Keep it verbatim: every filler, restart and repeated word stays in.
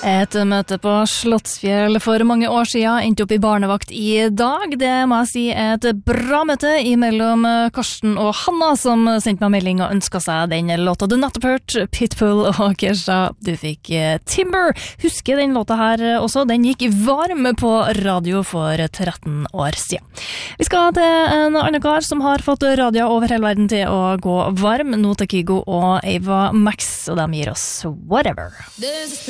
Et møte på Slottsfjell for mange år siden endte opp i barnevakt i dag. Det må jeg si er et bra møte mellom Karsten og Hanna, som sendte meg melding og ønsket seg den låta du nettopp hørt, Pitbull og Kesha. Du fikk Timber. Husker den låta her også. Den gikk varm på radio for tretten år siden. Vi skal til en annen kar som har fått radio over hele verden til å gå varm. Nota Kygo og Ava Max, og de gir oss Whatever.